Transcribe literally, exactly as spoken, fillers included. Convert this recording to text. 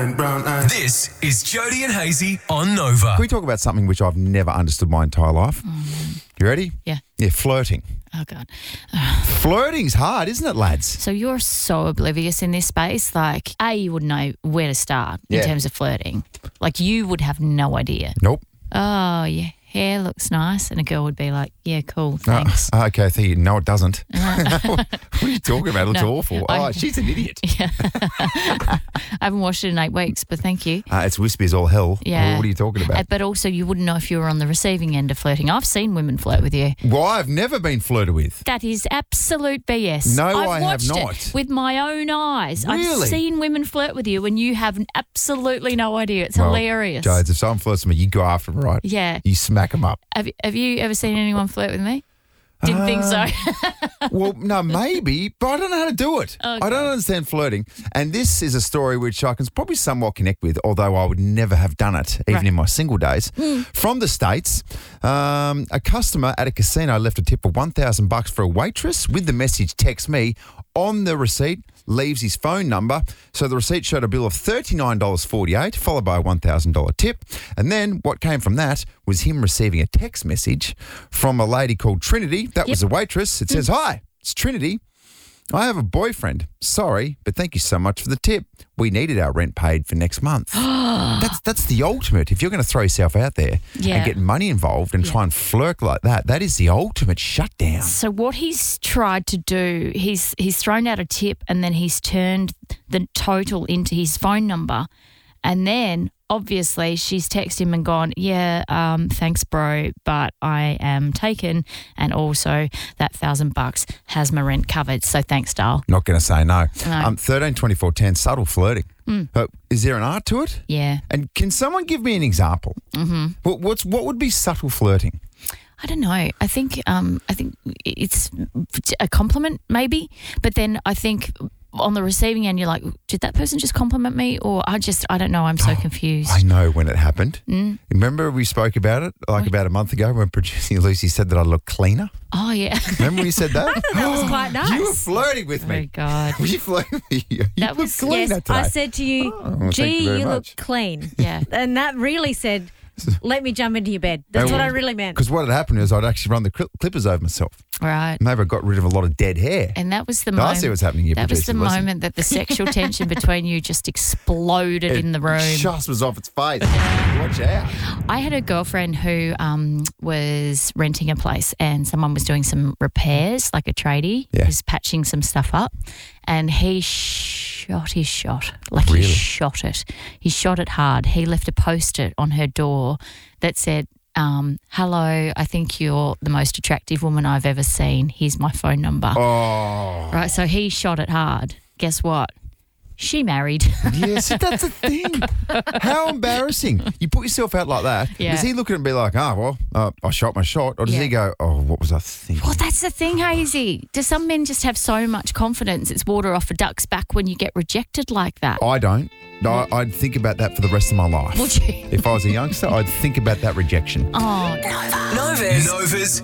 Brown eyes. This is Jody and Hazy on Nova. Can we talk about something which I've never understood my entire life? Mm. You ready? Yeah. Yeah, flirting. Oh, God. Flirting's hard, isn't it, lads? So you're so oblivious in this space. Like, A, you wouldn't know where to start in Yeah. terms of flirting. Like, you would have no idea. Nope. Oh, your hair looks nice. And a girl would be like, yeah, cool, thanks. Oh, okay, I think, no, it doesn't. What are you talking about? It looks No, awful. I- oh, she's an idiot. I haven't washed it in eight weeks, but thank you. Uh, it's wispy as all hell. Yeah. What are you talking about? Uh, but also, you wouldn't know if you were on the receiving end of flirting. I've seen women flirt with you. Well, I've never been flirted with. That is absolute B S. No, I've I have watched not. it with my own eyes. I've Really? seen women flirt with you and you have absolutely no idea. It's Well, hilarious. Jodes, if someone flirts with me, you go after them, right? Yeah. You smack them up. Have, have you ever seen anyone flirt with me? Didn't think so. Well, no, maybe, but I don't know how to do it. Okay. I don't understand flirting. And this is a story which I can probably somewhat connect with, although I would never have done it, even Right. in my single days. From the States, um, a customer at a casino left a tip of one thousand bucks for a waitress with the message, text me. On the receipt, leaves his phone number. So the receipt showed a bill of thirty-nine dollars forty-eight, followed by a one thousand dollars tip. And then what came from that was him receiving a text message from a lady called Trinity. That was a waitress. It says, "Hi, it's Trinity. I have a boyfriend. Sorry, but thank you so much for the tip. We needed our rent paid for next month." that's that's the ultimate. If you're going to throw yourself out there Yeah. and get money involved and Yeah. try and flirt like that, that is the ultimate shutdown. So what he's tried to do, he's he's thrown out a tip and then he's turned the total into his phone number, and then obviously she's texted him and gone, yeah, um, thanks, bro, but I am taken, and also that thousand bucks has my rent covered. So thanks, doll. Not going to say no. No. Um, thirteen twenty-four ten, subtle flirting. Uh, is there an art to it? Yeah. And can someone give me an example? Mm-hmm. What, what's what would be subtle flirting? I don't know. I think um, I think it's a compliment maybe, but then I think on the receiving end you're like, did that person just compliment me, or I just I don't know. I'm so confused. I know when it happened. Remember we spoke about it like about a month ago when producing Lucy said that I look cleaner? Oh yeah. Remember when you said that? That was quite nice. You were flirting with Oh my me. God. Were you flirting with me? You That look was- cleaner Yes, today. I said to you, Oh, well, thank gee, you very you, look much. clean. Yeah. And that really said, let me jump into your bed. That's what I really meant. Because what had happened is I'd actually run the cli- clippers over myself. Right. Maybe I got rid of a lot of dead hair. And that was the No, I moment. see what's happening here, That was the producer, listen. moment that the sexual tension between you just exploded in the room. Just was off its face. Watch out. I had a girlfriend who um, was renting a place, and someone was doing some repairs, like a tradie, Yeah. was patching some stuff up, and he shot his shot. Like Really? he shot it. He shot it hard. He left a post-it on her door that said, um, hello, I think you're the most attractive woman I've ever seen. Here's my phone number. Oh. Right, so he shot it hard. Guess what? She married. Yes, that's the thing. How embarrassing. You put yourself out like that. Yeah. Does he look at it and be like, oh, well, uh, I shot my shot? Or does Yeah. he go, oh, what was I thinking? Well, that's the thing, Hazy. Do some men just have so much confidence it's water off a duck's back when you get rejected like that? I don't. No, I'd think about that for the rest of my life. Would you? If I was a youngster, I'd think about that rejection. Oh, Nova's, Nova's